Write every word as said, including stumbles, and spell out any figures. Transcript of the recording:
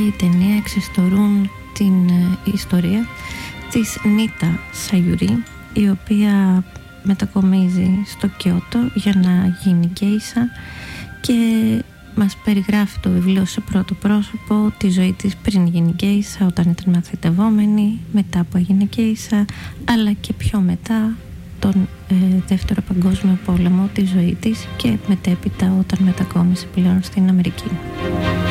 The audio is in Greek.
Η ταινία εξιστορούν την ε, ιστορία της Νίτα Σαγιουρί, η οποία μετακομίζει στο Κιώτο για να γίνει γκέισα και μας περιγράφει το βιβλίο σε πρώτο πρόσωπο τη ζωή της πριν γίνει γκέισα, όταν ήταν μαθητευόμενη, μετά που έγινε γκέισα, αλλά και πιο μετά τον ε, δεύτερο παγκόσμιο πόλεμο, τη ζωή της και μετέπειτα όταν μετακόμισε πλέον στην Αμερική.